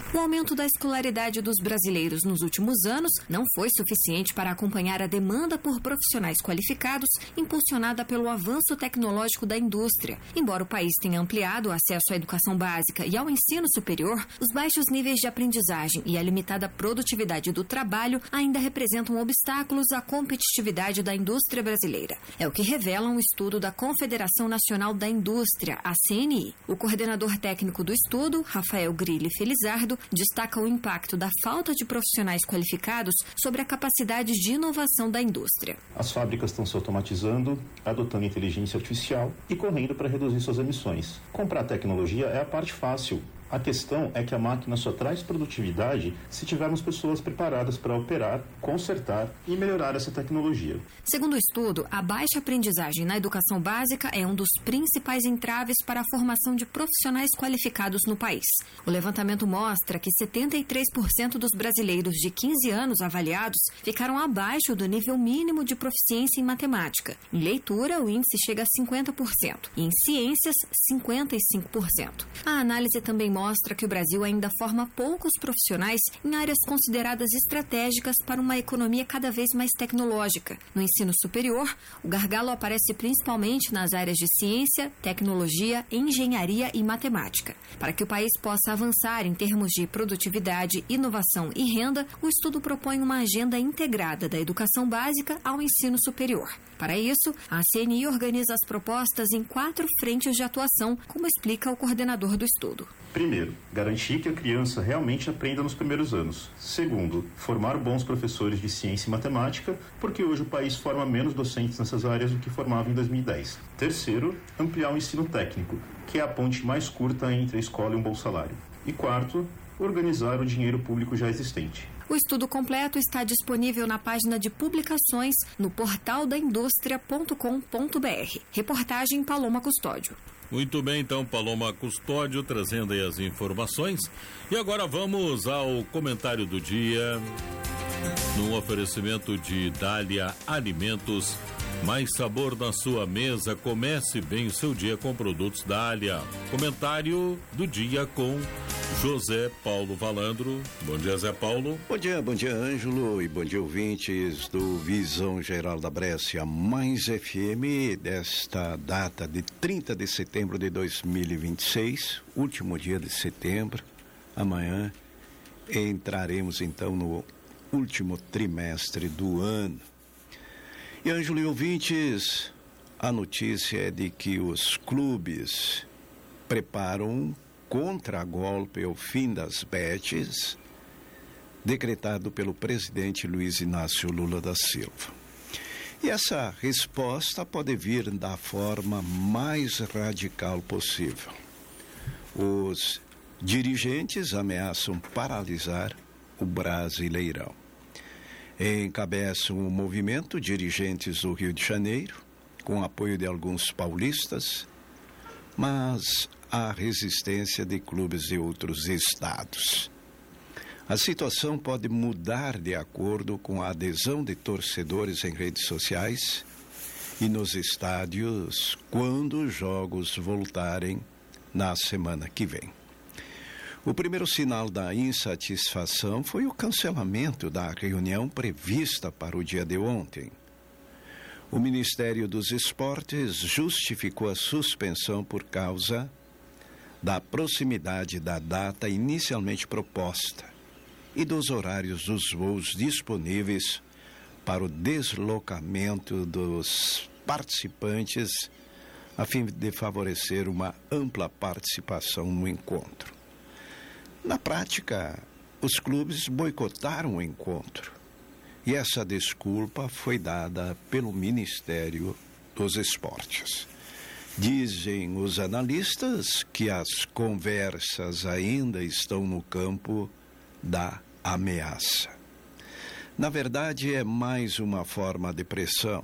O aumento da escolaridade dos brasileiros nos últimos anos não foi suficiente para acompanhar a demanda por profissionais qualificados, impulsionada pelo avanço tecnológico da indústria. Embora o país tenha ampliado o acesso à educação básica e ao ensino superior, os baixos níveis de aprendizagem e a limitada produtividade do trabalho ainda representam obstáculos à competitividade da indústria brasileira. É o que revela um estudo da Confederação Nacional da Indústria, a CNI. O coordenador técnico do estudo, Rafael Grilli Felizardo, destaca o impacto da falta de profissionais qualificados sobre a capacidade de inovação da indústria. As fábricas estão se automatizando, adotando inteligência artificial e correndo para reduzir suas emissões. Comprar tecnologia é a parte fácil. A questão é que a máquina só traz produtividade se tivermos pessoas preparadas para operar, consertar e melhorar essa tecnologia. Segundo o estudo, a baixa aprendizagem na educação básica é um dos principais entraves para a formação de profissionais qualificados no país. O levantamento mostra que 73% dos brasileiros de 15 anos avaliados ficaram abaixo do nível mínimo de proficiência em matemática. Em leitura, o índice chega a 50% e em ciências, 55%. A análise também mostra que o Brasil ainda forma poucos profissionais em áreas consideradas estratégicas para uma economia cada vez mais tecnológica. No ensino superior, o gargalo aparece principalmente nas áreas de ciência, tecnologia, engenharia e matemática. Para que o país possa avançar em termos de produtividade, inovação e renda, o estudo propõe uma agenda integrada da educação básica ao ensino superior. Para isso, a CNI organiza as propostas em 4 frentes de atuação, como explica o coordenador do estudo. Primeiro, garantir que a criança realmente aprenda nos primeiros anos. Segundo, formar bons professores de ciência e matemática, porque hoje o país forma menos docentes nessas áreas do que formava em 2010. Terceiro, ampliar o ensino técnico, que é a ponte mais curta entre a escola e um bom salário. E quarto, organizar o dinheiro público já existente. O estudo completo está disponível na página de publicações no portal daindustria.com.br. Reportagem Paloma Custódio. Muito bem, então, Paloma Custódio trazendo aí as informações. E agora vamos ao comentário do dia, no oferecimento de Dália Alimentos. Mais sabor na sua mesa, comece bem o seu dia com produtos Dália. Comentário do dia com José Paulo Valandro. Bom dia, Zé Paulo. Bom dia, Ângelo, e bom dia, ouvintes do Visão Geral da Brécia Mais FM, desta data de 30 de setembro de 2026, último dia de setembro. Amanhã entraremos então no último trimestre do ano. E, Ângelo e ouvintes, a notícia é de que os clubes preparam um contragolpe ao fim das bets, decretado pelo presidente Luiz Inácio Lula da Silva. E essa resposta pode vir da forma mais radical possível. Os dirigentes ameaçam paralisar o Brasileirão. Encabeçam o movimento dirigentes do Rio de Janeiro, com apoio de alguns paulistas, mas há resistência de clubes de outros estados. A situação pode mudar de acordo com a adesão de torcedores em redes sociais e nos estádios quando os jogos voltarem na semana que vem. O primeiro sinal da insatisfação foi o cancelamento da reunião prevista para o dia de ontem. O Ministério dos Esportes justificou a suspensão por causa da proximidade da data inicialmente proposta e dos horários dos voos disponíveis para o deslocamento dos participantes, a fim de favorecer uma ampla participação no encontro. Na prática, os clubes boicotaram o encontro e essa desculpa foi dada pelo Ministério dos Esportes. Dizem os analistas que as conversas ainda estão no campo da ameaça. Na verdade, é mais uma forma de pressão.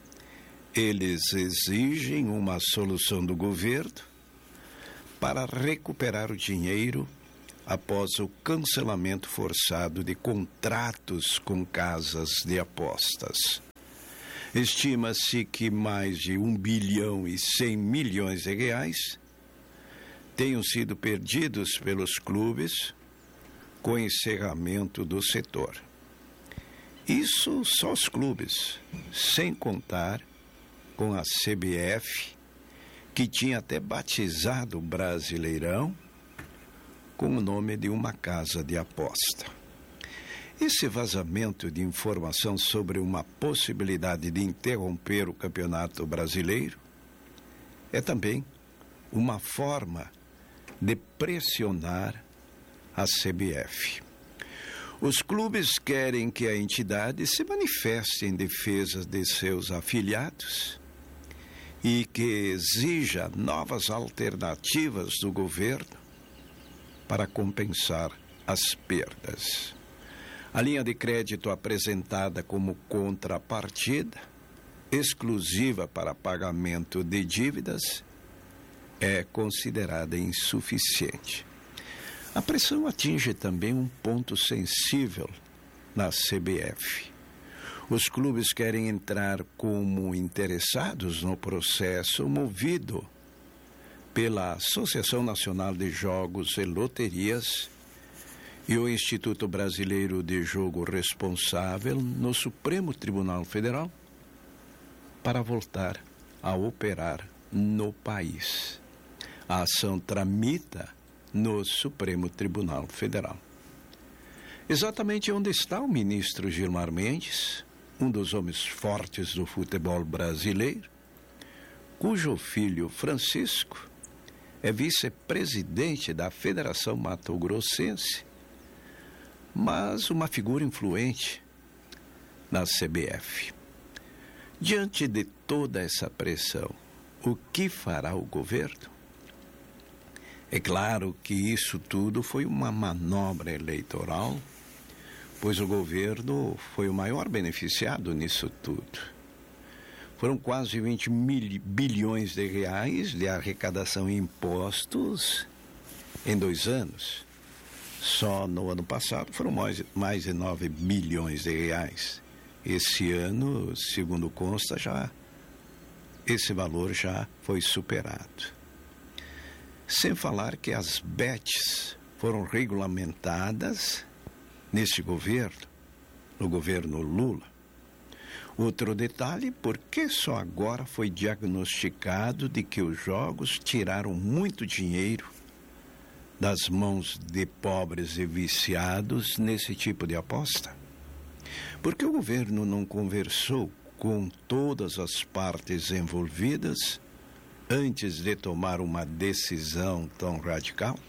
Eles exigem uma solução do governo para recuperar o dinheiro após o cancelamento forçado de contratos com casas de apostas. Estima-se que mais de 1 bilhão e 100 milhões de reais tenham sido perdidos pelos clubes com o encerramento do setor. Isso só os clubes, sem contar com a CBF, que tinha até batizado o Brasileirão com o nome de uma casa de aposta. Esse vazamento de informação sobre uma possibilidade de interromper o Campeonato Brasileiro é também uma forma de pressionar a CBF. Os clubes querem que a entidade se manifeste em defesa de seus afiliados e que exija novas alternativas do governo para compensar as perdas. A linha de crédito apresentada como contrapartida, exclusiva para pagamento de dívidas, é considerada insuficiente. A pressão atinge também um ponto sensível na CBF. Os clubes querem entrar como interessados no processo movido pela Associação Nacional de Jogos e Loterias e o Instituto Brasileiro de Jogo Responsável no Supremo Tribunal Federal para voltar a operar no país. A ação tramita no Supremo Tribunal Federal. Exatamente onde está o ministro Gilmar Mendes, um dos homens fortes do futebol brasileiro, cujo filho Francisco é vice-presidente da Federação Mato-Grossense, mas uma figura influente na CBF. Diante de toda essa pressão, o que fará o governo? É claro que isso tudo foi uma manobra eleitoral, pois o governo foi o maior beneficiado nisso tudo. Foram quase 20 bilhões de reais de arrecadação em impostos em 2 anos. Só no ano passado foram mais de 9 bilhões de reais. Esse ano, segundo consta, esse valor já foi superado. Sem falar que as bets foram regulamentadas nesse governo, no governo Lula. Outro detalhe, porque só agora foi diagnosticado de que os jogos tiraram muito dinheiro das mãos de pobres e viciados nesse tipo de aposta? Porque o governo não conversou com todas as partes envolvidas antes de tomar uma decisão tão radical?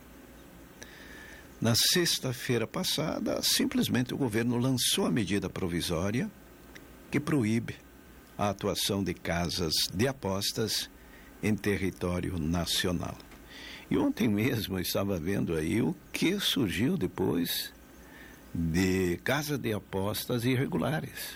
Na sexta-feira passada, simplesmente o governo lançou a medida provisória que proíbe a atuação de casas de apostas em território nacional. E ontem mesmo eu estava vendo aí o que surgiu depois de casas de apostas irregulares.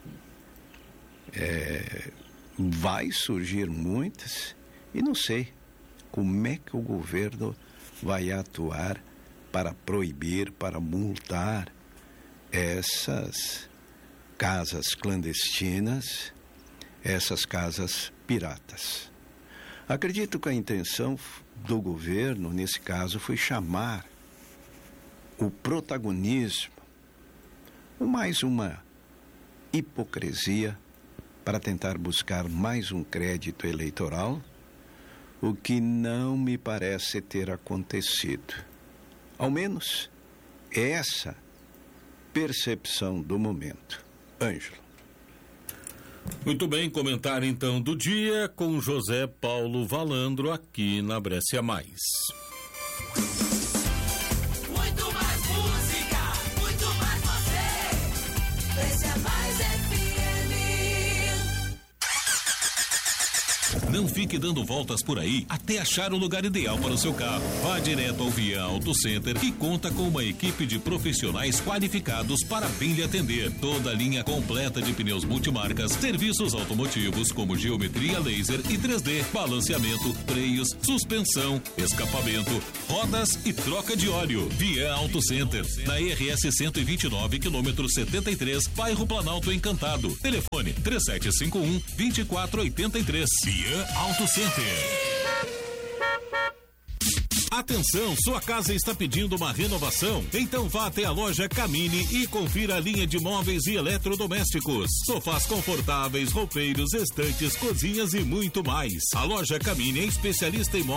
Vai surgir muitas e não sei como é que o governo vai atuar para proibir, para multar essas casas clandestinas, essas casas piratas. Acredito que a intenção do governo, nesse caso, foi chamar o protagonismo, mais uma hipocrisia para tentar buscar mais um crédito eleitoral, o que não me parece ter acontecido. Ao menos essa percepção do momento. Ângelo. Muito bem, comentário então do dia com José Paulo Valandro aqui na Brescia Mais. Muito mais música, muito mais você. Brescia Mais FM. Não fique dando voltas por aí até achar o lugar ideal para o seu carro. Vá direto ao Via Auto Center, que conta com uma equipe de profissionais qualificados para bem lhe atender. Toda a linha completa de pneus multimarcas, serviços automotivos como geometria laser e 3D, balanceamento, freios, suspensão, escapamento, rodas e troca de óleo. Via Auto Center, na RS 129, quilômetro 73, bairro Planalto Encantado. Telefone 3751-2483. Via Auto Center. Atenção, sua casa está pedindo uma renovação? Então vá até a loja Camini e confira a linha de móveis e eletrodomésticos. Sofás confortáveis, roupeiros, estantes, cozinhas e muito mais. A loja Camini é especialista em móveis